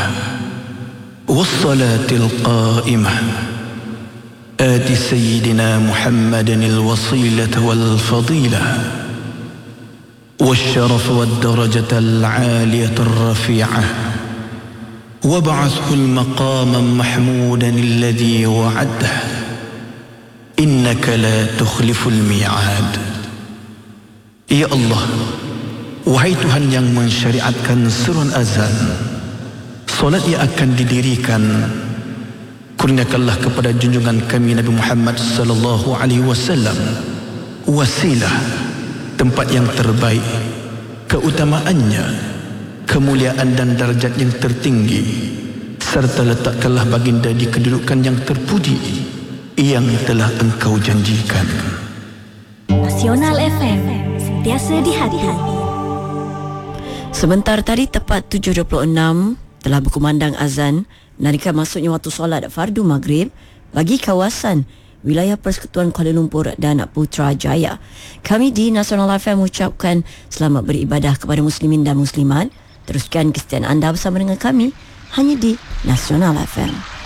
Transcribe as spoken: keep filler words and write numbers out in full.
والصلاة القائمة آت سيدنا محمد الوصيلة والفضيلة والشرف والدرجة العالية الرفيعة وابعثه المقام محمودا الذي وعده إنك لا تخلف الميعاد. Ya Allah, wahai Tuhan yang mensyariatkan seruan azan, solat yang akan didirikan, kurniakanlah kepada junjungan kami Nabi Muhammad sallallahu alaihi wasallam wasilah, tempat yang terbaik, keutamaannya, kemuliaan dan darjat yang tertinggi, serta letakkanlah baginda di kedudukan yang terpuji yang telah engkau janjikan. Nasional F M, sentiasa di hati. Sebentar tadi tepat tujuh dua puluh enam telah berkumandang azan menandakan masuknya waktu solat fardu maghrib bagi kawasan wilayah Persekutuan Kuala Lumpur dan Putrajaya. Kami di Nasional F M mengucapkan selamat beribadah kepada muslimin dan muslimat. Teruskan kesetiaan anda bersama dengan kami hanya di Nasional F M.